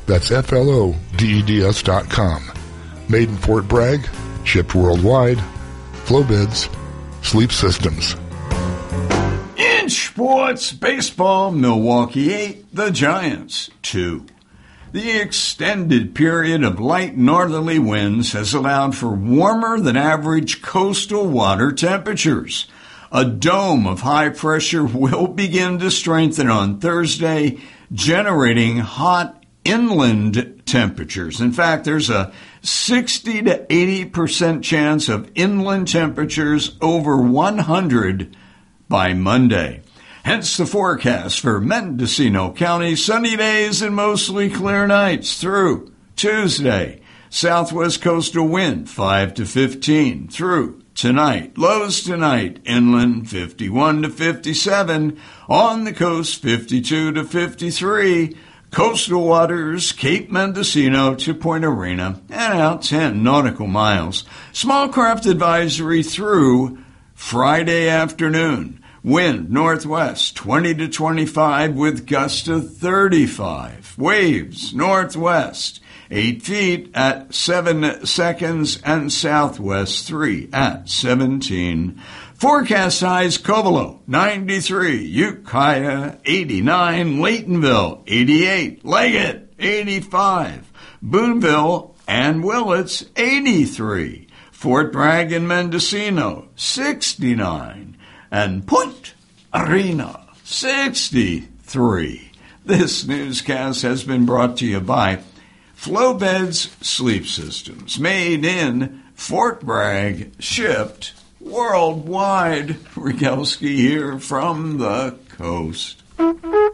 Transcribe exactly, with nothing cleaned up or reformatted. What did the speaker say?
That's F L O D E D S dot com. Made in Fort Bragg, shipped worldwide. Flowbeds, Sleep Systems. In sports, baseball, Milwaukee eight, the Giants two. The extended period of light northerly winds has allowed for warmer than average coastal water temperatures. A dome of high pressure will begin to strengthen on Thursday, generating hot inland temperatures. In fact, there's a sixty to eighty percent chance of inland temperatures over one hundred by Monday. Hence the forecast for Mendocino County: sunny days and mostly clear nights through Tuesday. Southwest coastal wind five to fifteen through tonight. Lows tonight inland fifty-one to fifty-seven. On the coast fifty-two to fifty-three. Coastal waters, Cape Mendocino to Point Arena, and out ten nautical miles. Small craft advisory through Friday afternoon. Wind northwest twenty to twenty-five with gusts of thirty-five. Waves northwest eight feet at seven seconds and southwest three at seventeen. Forecast highs: Covelo, ninety-three, Ukiah, eighty-nine, Laytonville, eighty-eight, Leggett, eighty-five, Boonville and Willits, eighty-three, Fort Bragg and Mendocino, sixty-nine, and Point Arena, sixty-three. This newscast has been brought to you by Flowbeds Sleep Systems, made in Fort Bragg, shipped worldwide. Rogalski here from the coast.